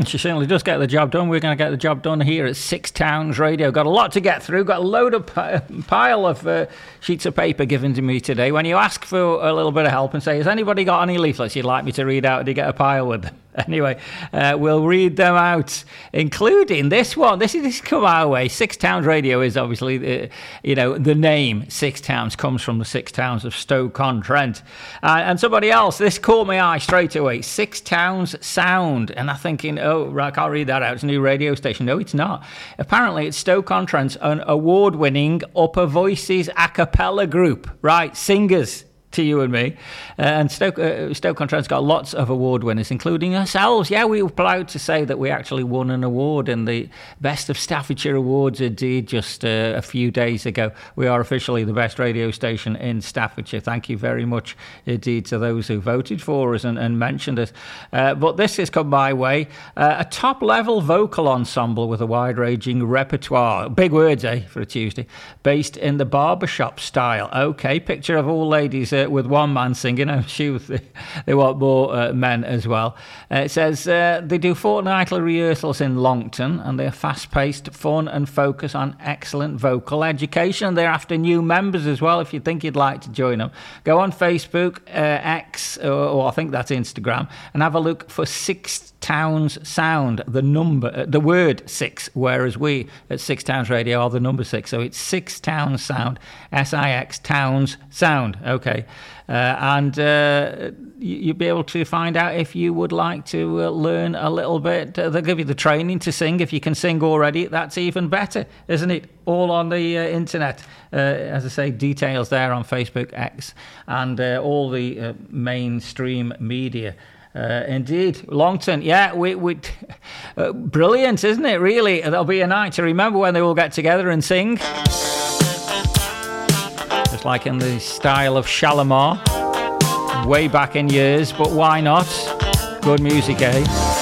She certainly does get the job done. We're going to get the job done here at Six Towns Radio. Got a lot to get through. Got a load of pile of sheets of paper given to me today. When you ask for a little bit of help and say, has anybody got any leaflets you'd like me to read out, do you get a pile with them? Anyway, we'll read them out, including this one. This is come our way. Six Towns Radio is obviously, the name Six Towns comes from the Six Towns of Stoke-on-Trent. And somebody else, this caught my eye straight away. Six Towns Sound. And I'm thinking, oh, right, I can't read that out. It's a new radio station. No, it's not. Apparently, it's Stoke-on-Trent's an award-winning Upper Voices a cappella group. Right, singers. To you and me. And Stoke-on-Trent's got lots of award winners, including ourselves. Yeah, we were proud to say that we actually won an award in the Best of Staffordshire Awards indeed just a few days ago. We are officially the best radio station in Staffordshire. Thank you very much indeed to those who voted for us and mentioned us. But this has come my way. A top-level vocal ensemble with a wide-ranging repertoire. Big words, for a Tuesday. Based in the barbershop style. Okay, picture of all ladies with one man singing. I'm sure they want more men as well. It says they do fortnightly rehearsals in Longton, and they're fast-paced, fun, and focus on excellent vocal education. They're after new members as well. If you think you'd like to join them, go on Facebook, X, or I think that's Instagram, and have a look for Six Towns Sound, the word six, whereas we at Six Towns Radio are the number 6, so it's Six Towns Sound, SIX Towns Sound. Okay, and you'll be able to find out if you would like to learn a little bit. They'll give you the training to sing. If you can sing already, that's even better, isn't it? All on the internet. As I say, details there on Facebook, X, and all the mainstream media. Indeed, Longton, yeah, we brilliant, isn't it? Really, there'll be a night to remember when they all get together and sing, just like in the style of Shalimar, way back in years. But why not? Good music, eh?